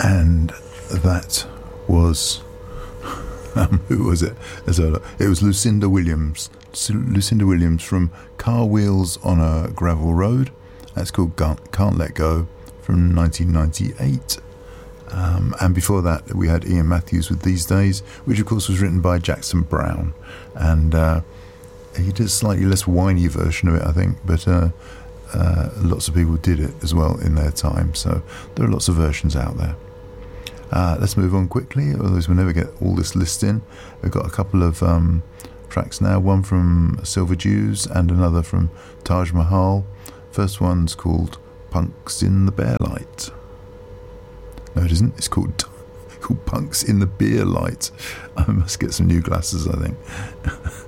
and that was who was it? It was Lucinda Williams. Lucinda Williams from Car Wheels on a Gravel Road. That's called Can't Let Go from 1998. And before that, we had Ian Matthews with These Days, which of course was written by Jackson Browne, and he did a slightly less whiny version of it, I think, but lots of people did it as well in their time, so there are lots of versions out there. Let's move on quickly, otherwise we'll never get all this list in. We've got a couple of tracks now, one from Silver Jews and another from Taj Mahal. First one's called Punks in the Bear Light. No, it isn't. It's called Punks in the Beer Light. I must get some new glasses, I think.